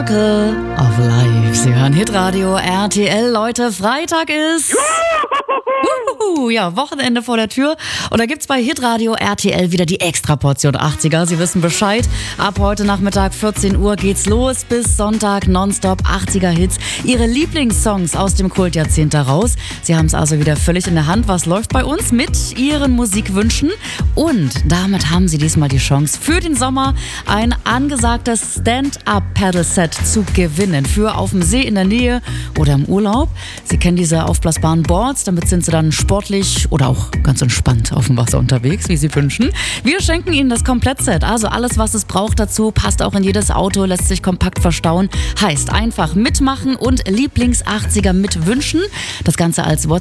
Of Life. Sie hören Hitradio RTL. Leute, Freitag ist... Ja, Wochenende vor der Tür. Und da gibt's bei Hitradio RTL wieder die Extraportion 80er. Sie wissen Bescheid. Ab heute Nachmittag 14 Uhr geht's los. Bis Sonntag nonstop 80er Hits. Ihre Lieblingssongs aus dem Kultjahrzehnt daraus. Sie haben es also wieder völlig in der Hand. Was läuft bei uns mit Ihren Musikwünschen? Und damit haben Sie diesmal die Chance, für den Sommer ein angesagtes Stand-Up-Paddle-Set zu gewinnen. Für auf dem See in der Nähe oder im Urlaub. Sie kennen diese aufblasbaren Boards. Damit sind Sie dann sportlich oder auch ganz entspannt auf dem Wasser unterwegs, wie Sie wünschen. Wir schenken Ihnen das Komplettset. Also alles, was es braucht dazu, passt auch in jedes Auto, lässt sich kompakt verstauen. Heißt einfach mitmachen und Lieblings-80er mitwünschen. Das Ganze als